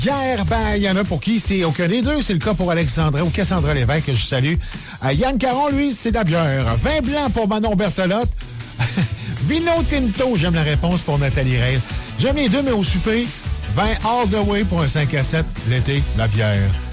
Bière, ben, il y en a pour qui c'est aucun des deux. C'est le cas pour Alexandra ou Cassandra Lévesque, que je salue. Yann Caron, lui, c'est de la bière. Vin blanc pour Manon Bertolotte. Vino Tinto, j'aime la réponse pour Nathalie Reyes. J'aime les deux, mais au souper, vin all the way pour un 5 à 7. L'été, la bière.